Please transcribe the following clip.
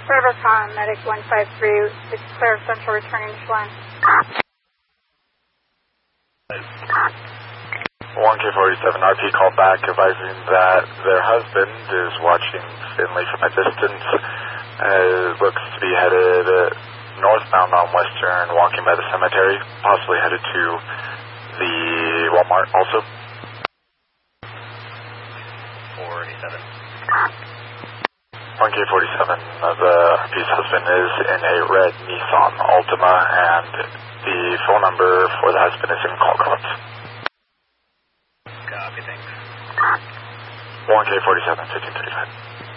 Rivercon, Medic 153, it's clear of Central returning to line. 1K47, RP called back advising that their husband is watching Finley from a distance. Looks to be headed northbound on Western, walking by the cemetery, possibly headed to the Walmart also. 47. 1K47, the RP's husband is in a red Nissan Altima, and the phone number for the husband is in call cards. Copy, thanks. 1K47, 1535.